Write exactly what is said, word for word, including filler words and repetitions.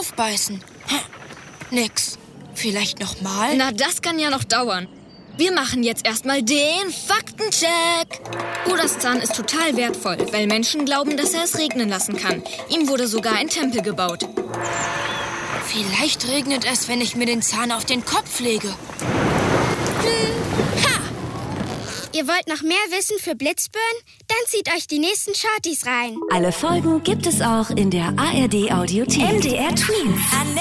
aufbeißen. Hm, nix. Vielleicht noch mal? Na, das kann ja noch dauern. Wir machen jetzt erstmal den Faktencheck. Buddhas Zahn ist total wertvoll, weil Menschen glauben, dass er es regnen lassen kann. Ihm wurde sogar ein Tempel gebaut. Vielleicht regnet es, wenn ich mir den Zahn auf den Kopf lege. Hm. Ha! Ihr wollt noch mehr Wissen für Blitzbirnen? Dann zieht euch die nächsten Shorties rein. Alle Folgen gibt es auch in der A R D Audiothek. M D R Tweens.